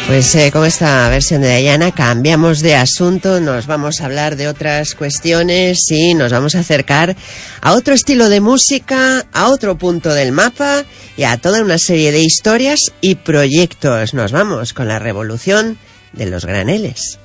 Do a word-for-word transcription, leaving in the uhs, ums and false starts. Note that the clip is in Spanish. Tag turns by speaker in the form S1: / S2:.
S1: Pues eh, con esta versión de Diana cambiamos de asunto, nos vamos a hablar de otras cuestiones y nos vamos a acercar a otro estilo de música, a otro punto del mapa y a toda una serie de historias y proyectos. Nos vamos con la revolución de los graneles.